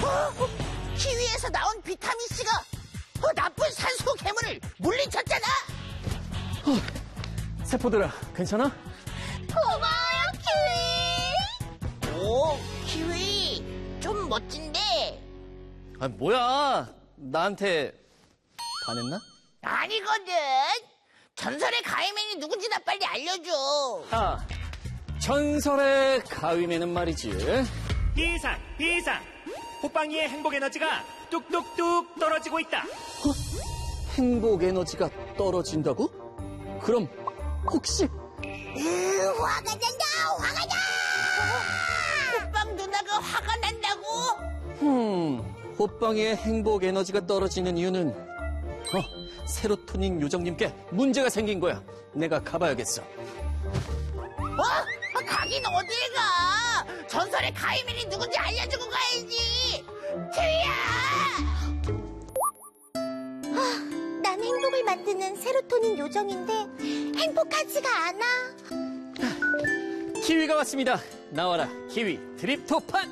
키위에서 나온 비타민C가 나쁜 산소 괴물을 물리쳤잖아. 세포들아, 괜찮아? 고마워요, 키위. 오, 키위. 좀 멋진데. 아, 뭐야? 나한테 반했나? 아니거든. 전설의 가위맨이 누군지 나 빨리 알려줘. 아, 전설의 가위맨은 말이지. 비상! 호빵이의 행복 에너지가 뚝뚝뚝 떨어지고 있다. 행복 에너지가 떨어진다고? 그럼 혹시 화가 난다, 화가 나. 호빵 누나가 화가 난다고? 호빵이의 행복 에너지가 떨어지는 이유는 세로토닌 요정님께 문제가 생긴 거야. 내가 가봐야겠어. 가긴 어딜 가? 전설의 가위맨이 누군지 알려주고 가야지. 키위야! 난 행복을 만드는 세로토닌 요정인데 행복하지가 않아. 키위가 왔습니다. 나와라, 키위 트립토판.